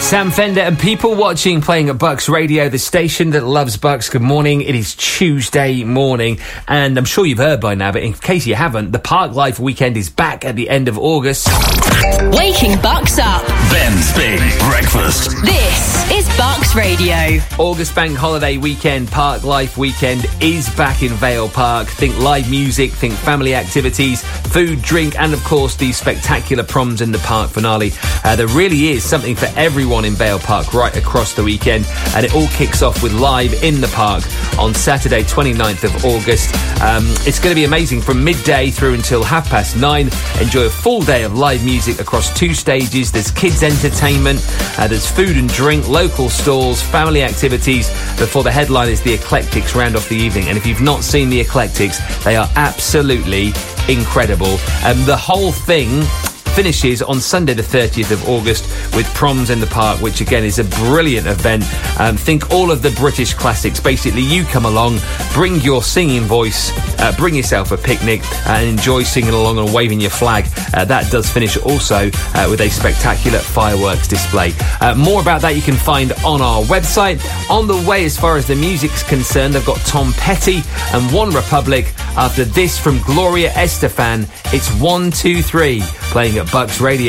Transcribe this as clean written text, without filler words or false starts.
Sam Fender and People Watching playing at Bucks Radio, the station that loves Bucks. Good morning. It is Tuesday morning, and I'm sure you've heard by now, but in case you haven't, the Park Life weekend is back at the end of August. Waking Bucks up. Ben's Big Breakfast. This is Bucks Radio. August Bank Holiday weekend, Park Life weekend is back in Vale Park. Think live music, think family activities, food, drink, and of course these spectacular proms in the park finale. There really is something for everyone in Vale Park right across the weekend, and it all kicks off with Live in the Park on Saturday 29th of August. It's going to be amazing from midday through until 9:30. Enjoy a full day of live music across 2 stages. There's kids entertainment, there's food and drink, local stalls, family activities before the headliners, the Eclectics, round off the evening. And if you've not seen the Eclectics, they are absolutely incredible. The whole thing finishes on Sunday the 30th of August with Proms in the Park, which again is a brilliant event. Think all of the British classics. Basically, you come along, bring your singing voice, bring yourself a picnic and enjoy singing along and waving your flag. That does finish also with a spectacular fireworks display. More about that you can find on our website. On the way, as far as the music's concerned, I've got Tom Petty and One Republic. After this from Gloria Estefan, it's 1, 2, 3 playing at Bucks Radio.